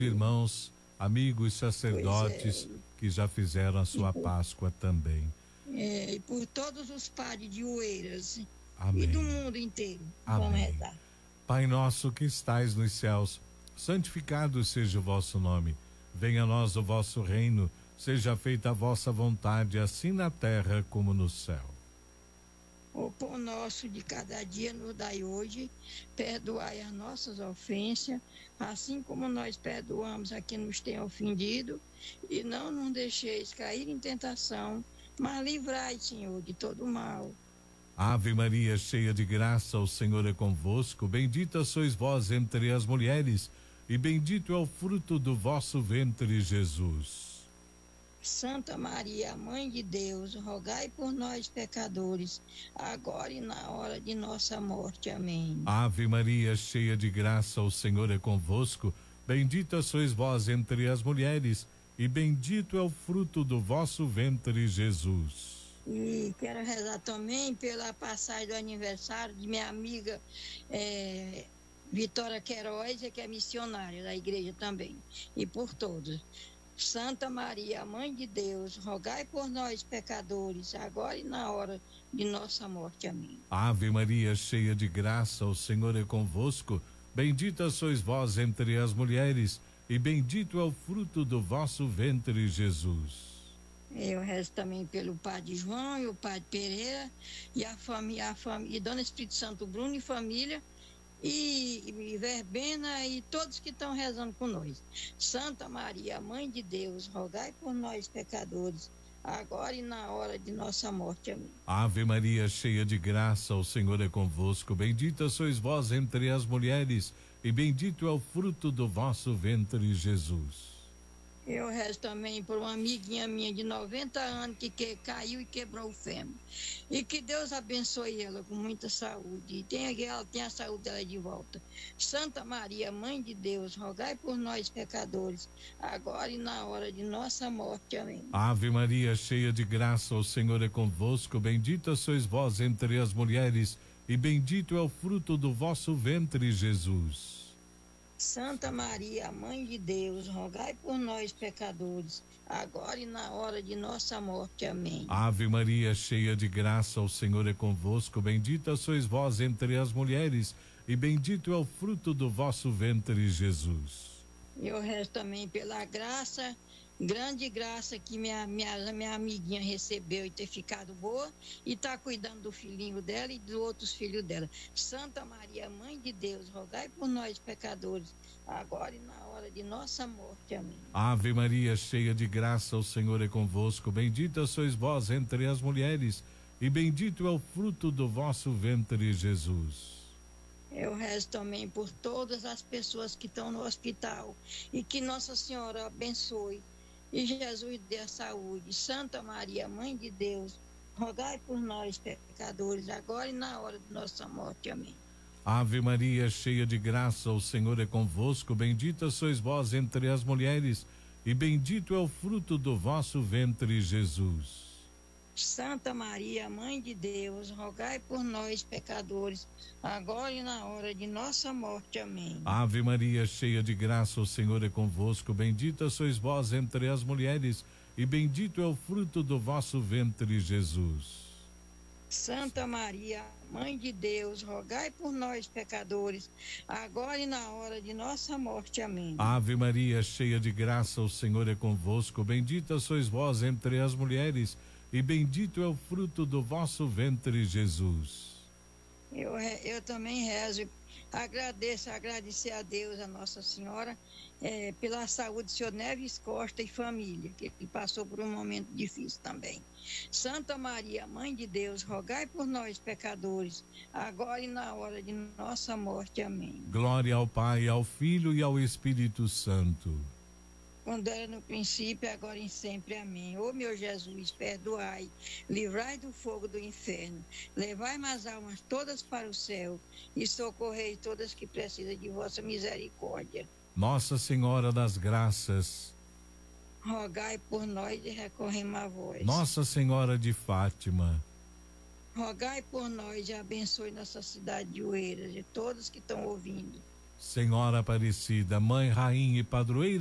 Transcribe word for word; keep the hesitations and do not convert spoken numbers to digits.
irmãos, amigos, sacerdotes Pois é. que já fizeram a sua E por, Páscoa também. é, e por todos os padres de Oeiras e do Amém. mundo inteiro. Vamos Amém. rezar. Pai nosso que estais nos céus, santificado seja o vosso nome. Venha a nós o vosso reino, seja feita a vossa vontade, assim na terra como no céu. O pão nosso de cada dia nos dai hoje, perdoai as nossas ofensas, assim como nós perdoamos a quem nos tem ofendido, e não nos deixeis cair em tentação, mas livrai, Senhor, de todo mal. Ave Maria, cheia de graça, o Senhor é convosco, bendita sois vós entre as mulheres, e bendito é o fruto do vosso ventre, Jesus. Santa Maria, Mãe de Deus, rogai por nós, pecadores, agora e na hora de nossa morte. Amém. Ave Maria, cheia de graça, o Senhor é convosco, bendita sois vós entre as mulheres, e bendito é o fruto do vosso ventre, Jesus. E quero rezar também pela passagem do aniversário de minha amiga é, Vitória Queiroz, que é missionária da igreja também, e por todos. Santa Maria, Mãe de Deus, rogai por nós, pecadores, agora e na hora de nossa morte. Amém. Ave Maria, cheia de graça, o Senhor é convosco, bendita sois vós entre as mulheres, e bendito é o fruto do vosso ventre, Jesus. Eu rezo também pelo Padre João e o Padre Pereira, e a família, a família, e Dona Espírito Santo Bruno e família, E, e verbena e todos que estão rezando com nós. Santa Maria, Mãe de Deus, rogai por nós, pecadores, agora e na hora de nossa morte. Amém. Ave Maria, cheia de graça, o Senhor é convosco, bendita sois vós entre as mulheres, e bendito é o fruto do vosso ventre, Jesus. Eu rezo também por uma amiguinha minha de noventa anos que, que caiu e quebrou o fêmur. E que Deus abençoe ela com muita saúde. E tenha, ela tenha a saúde dela de volta. Santa Maria, Mãe de Deus, rogai por nós, pecadores, agora e na hora de nossa morte. Amém. Ave Maria, cheia de graça, o Senhor é convosco, bendita sois vós entre as mulheres, e bendito é o fruto do vosso ventre, Jesus. Santa Maria, Mãe de Deus, rogai por nós, pecadores, agora e na hora de nossa morte. Amém. Ave Maria, cheia de graça, o Senhor é convosco, bendita sois vós entre as mulheres, e bendito é o fruto do vosso ventre, Jesus. Eu rezo também pela graça, grande graça que minha, minha, minha amiguinha recebeu e ter ficado boa, e está cuidando do filhinho dela e dos outros filhos dela. Santa Maria, Mãe de Deus, rogai por nós, pecadores, agora e na hora de nossa morte. Amém. Ave Maria, cheia de graça, o Senhor é convosco, bendita sois vós entre as mulheres, e bendito é o fruto do vosso ventre, Jesus. Eu rezo também por todas as pessoas que estão no hospital, e que Nossa Senhora abençoe e Jesus dê a saúde. Santa Maria, Mãe de Deus, rogai por nós, pecadores, agora e na hora de nossa morte. Amém. Ave Maria, cheia de graça, o Senhor é convosco, bendita sois vós entre as mulheres, e bendito é o fruto do vosso ventre, Jesus. Santa Maria, Mãe de Deus, rogai por nós, pecadores, agora e na hora de nossa morte. Amém. Ave Maria, cheia de graça, o Senhor é convosco, bendita sois vós entre as mulheres, e bendito é o fruto do vosso ventre, Jesus. Santa Maria, Mãe de Deus, rogai por nós, pecadores, agora e na hora de nossa morte. Amém. Ave Maria, cheia de graça, o Senhor é convosco, bendita sois vós entre as mulheres, e bendito é o fruto do vosso ventre, Jesus. Eu, eu também rezo, agradeço, agradecer a Deus, a Nossa Senhora, é, pela saúde do senhor Neves Costa e família, que ele passou por um momento difícil também. Santa Maria, Mãe de Deus, rogai por nós, pecadores, agora e na hora de nossa morte. Amém. Glória ao Pai, ao Filho e ao Espírito Santo. Quando era no princípio, agora e sempre. Amém. Ô meu Jesus, perdoai, livrai do fogo do inferno, levai as almas todas para o céu e socorrei todas que precisam de vossa misericórdia. Nossa Senhora das Graças, rogai por nós e recorremos a vós. Nossa Senhora de Fátima, rogai por nós e abençoe nossa cidade de Oeiras e todos que estão ouvindo. Senhora Aparecida, Mãe, Rainha e Padroeira